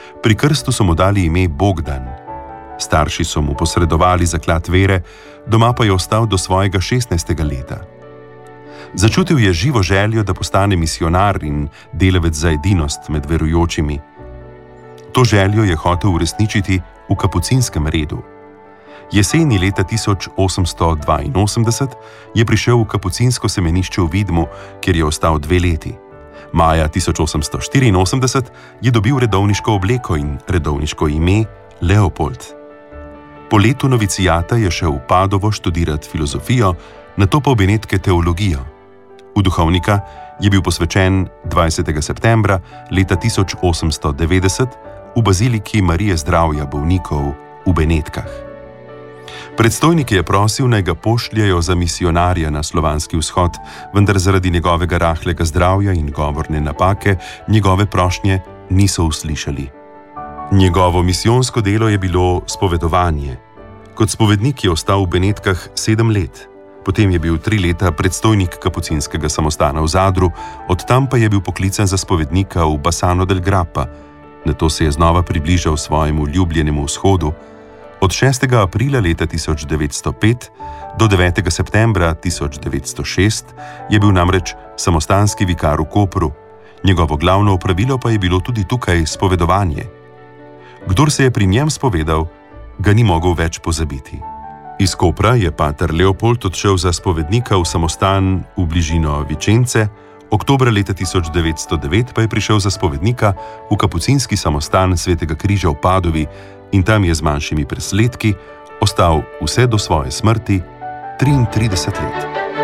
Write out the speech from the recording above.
Pri krstu so mu dali ime Bogdan. Starši so mu posredovali zaklad vere, doma pa je ostal do svojega 16. leta. Začutil je živo željo, da postane misijonar in delavec za edinost med verujočimi. To željo je hotel uresničiti v kapucinskem redu. Jeseni leta 1882 je prišel v kapucinsko semenišče v Vidmu, kjer je ostal 2 leti. Maja 1884 je dobil redovniško obleko in redovniško ime Leopold. Po letu novicijata je šel v Padovo študirati filozofijo, nato pa v Benetke teologijo. V duhovnika je bil posvečen 20. septembra leta 1890 v baziliki Marije zdravja bolnikov v Benetkah. Predstojnik je prosil, naj ga pošljejo za misijonarja na slovanski vzhod, vendar zaradi njegovega rahlega zdravja in govorne napake njegove prošnje niso uslišali. Njegovo misijonsko delo je bilo spovedovanje. Kot spovednik je ostal v Benetkah 7 let. Potem je bil 3 leta predstojnik kapucinskega samostana v Zadru, od tam pa je bil poklican za spovednika v Bassano del Grappa. Nato se je znova približal svojemu ljubljenemu vzhodu. Od 6. aprila leta 1905 do 9. septembra 1906 je bil namreč samostanski vikar v Kopru. Njegovo glavno opravilo pa je bilo tudi tukaj spovedovanje. Kdor se je pri njem spovedal, ga ni mogel več pozabiti. Iz Kopra je pater Leopold odšel za spovednika v samostan v bližino Vicence, oktobra leta 1909 pa je prišel za spovednika v kapucinski samostan Svetega križa v Padovi in tam je z manjšimi presledki ostal vse do svoje smrti 33 let.